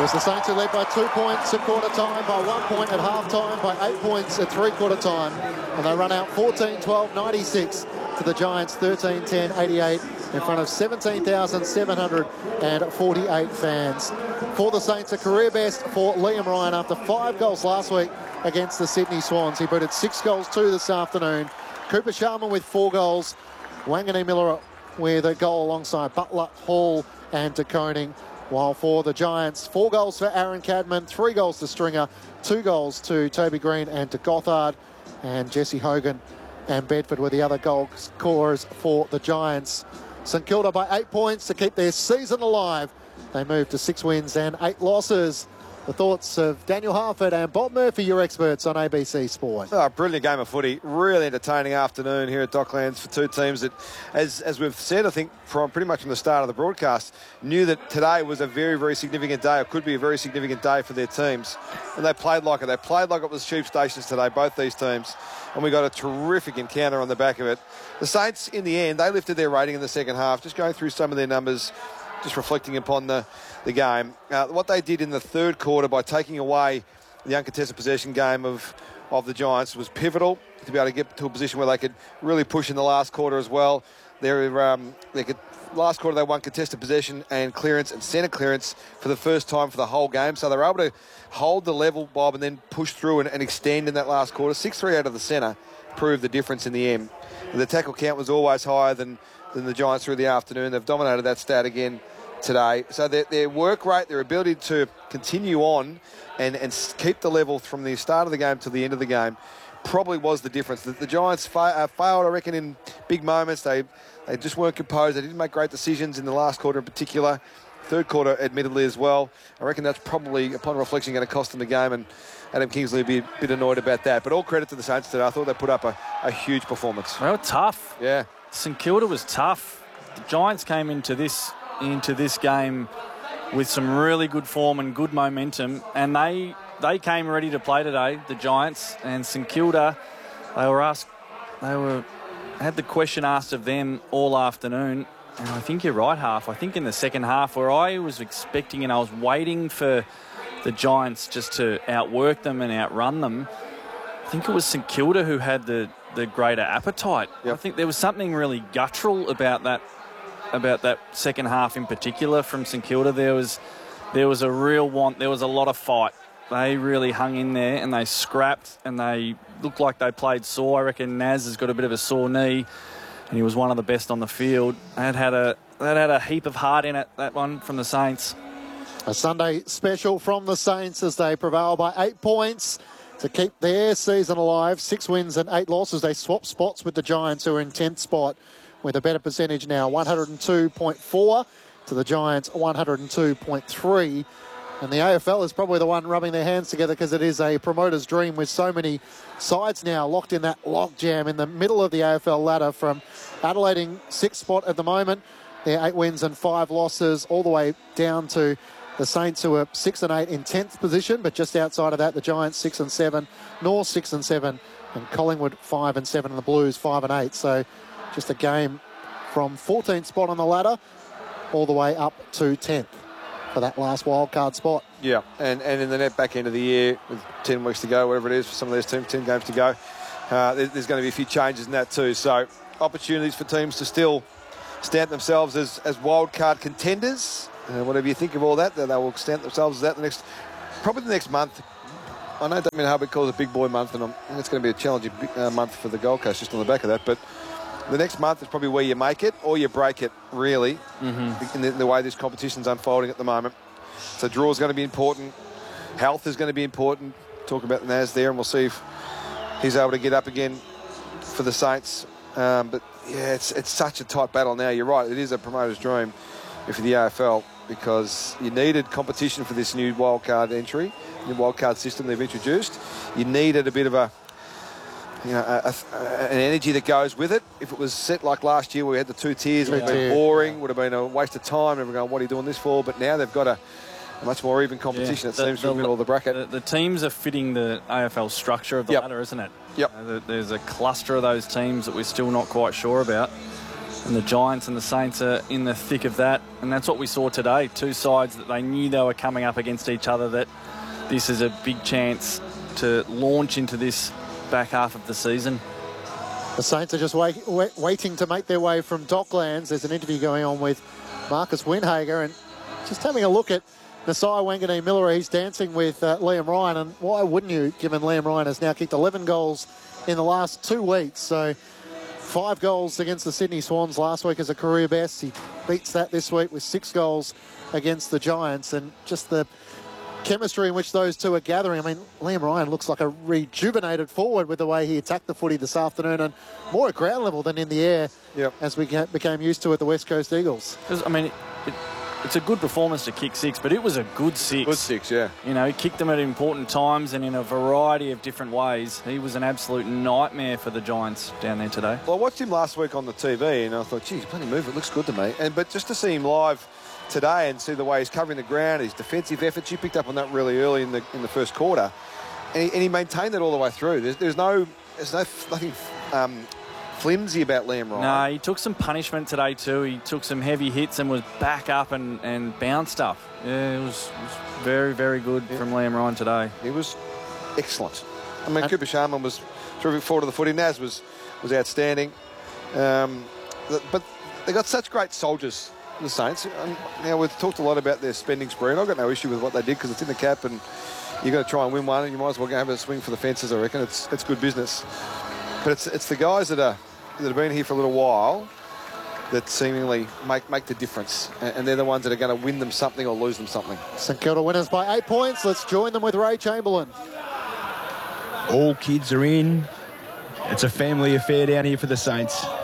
It was the Saints who led by 2 points at quarter time, by 1 point at half time, by 8 points at three-quarter time. And they run out 14-12-96 to the Giants 13-10-88 in front of 17,748 fans. For the Saints, a career best for Liam Ryan after 5 goals last week against the Sydney Swans. He booted 6 goals too this afternoon. Cooper Sharman with 4 goals. Wangani Miller with a goal alongside Butler, Hall and De Koning. While for the Giants, 4 goals for Aaron Cadman, 3 goals to Stringer, 2 goals to Toby Green and to Gothard, and Jesse Hogan and Bedford were the other goal scorers for the Giants. St Kilda by 8 points to keep their season alive. They move to 6 wins and 8 losses. The thoughts of Daniel Harford and Bob Murphy, your experts on ABC Sport. Oh, brilliant game of footy. Really entertaining afternoon here at Docklands for 2 teams that, as we've said, I think from pretty much from the start of the broadcast, knew that today was a very, very significant day, or could be a very significant day for their teams. And they played like it. They played like it was Tube Stations today, both these teams. And we got a terrific encounter on the back of it. The Saints, in the end, they lifted their rating in the second half. Just going through some of their numbers, just reflecting upon the game. What they did in the third quarter by taking away the uncontested possession game of the Giants was pivotal to be able to get to a position where they could really push in the last quarter as well. Last quarter they won contested possession and clearance and centre clearance for the first time for the whole game. So they were able to hold the level, Bob, and then push through and extend in that last quarter. 6-3 out of the centre proved the difference in the end. The tackle count was always higher than the Giants through the afternoon. They've dominated that stat again today. So their work rate, their ability to continue on and keep the level from the start of the game to the end of the game probably was the difference. The Giants failed, I reckon, in big moments. They just weren't composed. They didn't make great decisions in the last quarter in particular. Third quarter, admittedly, as well. I reckon that's probably, upon reflection, going to cost them the game, and Adam Kingsley will be a bit annoyed about that. But all credit to the Saints today. I thought they put up a huge performance. They were tough. Yeah. St Kilda was tough. The Giants came into this game with some really good form and good momentum, and they came ready to play today, the Giants. And St Kilda, had the question asked of them all afternoon, and I think you're right, Half. I think in the second half, where I was expecting and I was waiting for the Giants just to outwork them and outrun them, I think it was St Kilda who had the greater appetite. Yep. I think there was something really guttural about that second half in particular from St Kilda. There was a real want. There was a lot of fight. They really hung in there and they scrapped and they looked like they played sore. I reckon Naz has got a bit of a sore knee and he was one of the best on the field. That had a heap of heart in it, that one from the Saints. A Sunday special from the Saints as they prevail by 8 points to keep their season alive. 6 wins and 8 losses. They swap spots with the Giants, who are in 10th spot with a better percentage now, 102.4 to the Giants, 102.3. And the AFL is probably the one rubbing their hands together because it is a promoter's dream with so many sides now locked in that logjam in the middle of the AFL ladder, from Adelaide in 6th spot at the moment. They're 8 wins and 5 losses, all the way down to the Saints, who are 6 and 8 in 10th position, but just outside of that, the Giants 6 and 7, North 6 and 7, and Collingwood 5 and 7, and the Blues 5 and 8. So just a game from 14th spot on the ladder all the way up to 10th for that last wildcard spot. Yeah, and in the net back end of the year, with 10 weeks to go, whatever it is for some of those teams, 10 games to go, there's going to be a few changes in that too. So opportunities for teams to still stamp themselves as wildcard contenders. Whatever you think of all that, they will stamp themselves as that probably the next month. I know Damien Hubbard calls it Big Boy Month, and it's going to be a challenging month for the Gold Coast just on the back of that. But the next month is probably where you make it or you break it, really, in the way this competition's unfolding at the moment. So draw is going to be important. Health is going to be important. Talk about Naz there, and we'll see if he's able to get up again for the Saints. But, yeah, it's such a tight battle now. You're right, it is a promoter's dream for the AFL, because you needed competition for this new wildcard entry, new wildcard system they've introduced. You needed a bit of an energy that goes with it. If it was set like last year where we had the 2 tiers, it would have been boring, would have been a waste of time. Everyone going, what are you doing this for? But now they've got a much more even competition, it seems, from the middle of the bracket. The teams are fitting the AFL structure of the ladder, isn't it? Yep. There's a cluster of those teams that we're still not quite sure about. And the Giants and the Saints are in the thick of that. And that's what we saw today. Two sides that they knew they were coming up against each other, that this is a big chance to launch into this back half of the season. The Saints are just waiting to make their way from Docklands. There's an interview going on with Marcus Windhager, and just having a look at Nasiah Wanganeen-Miller. He's dancing with Liam Ryan, and why wouldn't you, given Liam Ryan has now kicked 11 goals in the last 2 weeks. So 5 goals against the Sydney Swans last week as a career best. He beats that this week with 6 goals against the Giants, and just the chemistry in which those two are gathering. I mean, Liam Ryan looks like a rejuvenated forward with the way he attacked the footy this afternoon, and more at ground level than in the air, as we became used to at the West Coast Eagles. I mean, it's a good performance to kick 6, but it was a good 6. Good 6, yeah. You know, he kicked them at important times and in a variety of different ways. He was an absolute nightmare for the Giants down there today. Well, I watched him last week on the TV, and I thought, geez, plenty move. It looks good to me. But just to see him live today and see the way he's covering the ground, his defensive efforts, you picked up on that really early in the first quarter, and he maintained that all the way through. There's nothing flimsy about Liam Ryan. No, he took some punishment today too. He took some heavy hits and was back up and bounced up. Yeah, it was very, very good from Liam Ryan today. He was excellent. I mean, Cooper Sharman was terrific forward of the footy. Naz was outstanding. But they got such great soldiers, the Saints. Now, we've talked a lot about their spending spree, and I've got no issue with what they did because it's in the cap and you've got to try and win one, and you might as well go have a swing for the fences, I reckon. It's good business. But it's the guys that have been here for a little while that seemingly make the difference, and they're the ones that are going to win them something or lose them something. St Kilda winners by 8 points. Let's join them with Ray Chamberlain. All kids are in. It's a family affair down here for the Saints.